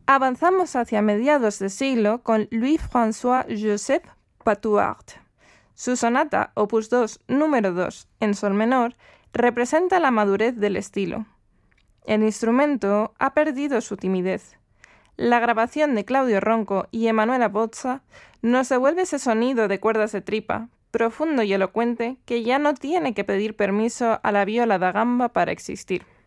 Avanzamos hacia mediados de siglo con Louis-François-Joseph Patouard. Su sonata Opus 2, número 2, en sol menor, representa la madurez del estilo. El instrumento ha perdido su timidez. La grabación de Claudio Ronco y Emanuela Bozza nos devuelve ese sonido de cuerdas de tripa, profundo y elocuente, que ya no tiene que pedir permiso a la viola da gamba para existir.